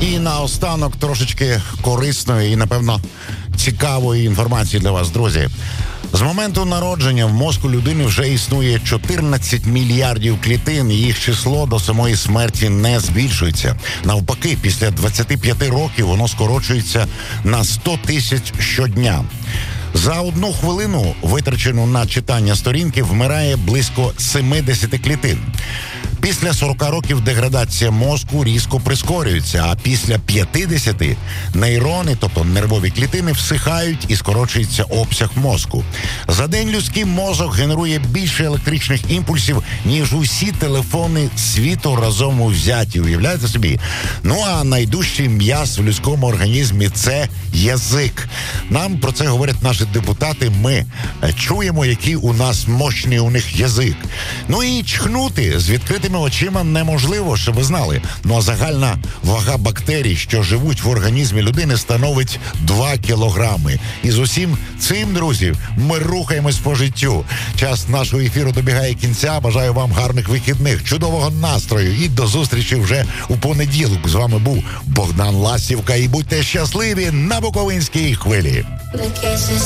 І наостанок трошечки корисної і, напевно, цікавої інформації для вас, друзі. З моменту народження в мозку людини вже існує 14 мільярдів клітин, і їх число до самої смерті не збільшується. Навпаки, після 25 років воно скорочується на 100 тисяч щодня. За 1 хвилину, витрачену на читання сторінки, вмирає близько 70 клітин. Після 40 років деградація мозку різко прискорюється, а після 50 нейрони, тобто нервові клітини, всихають і скорочується обсяг мозку. За день людський мозок генерує більше електричних імпульсів, ніж усі телефони світу разом узяті. Уявляєте собі? Ну а найдужчий м'яз в людському організмі – це язик. Нам про це говорять наші депутати. Ми чуємо, який у нас мощний у них язик. Ну і чхнути з відкритими очима неможливо, щоб ви знали. Ну а загальна вага бактерій, що живуть в організмі людини, становить 2 кілограми. І з усім цим, друзі, ми рухаємось по життю. Час нашого ефіру добігає кінця. Бажаю вам гарних вихідних, чудового настрою і до зустрічі вже у понеділок. З вами був Богдан Ластівка. І будьте щасливі на Буковинській хвилі.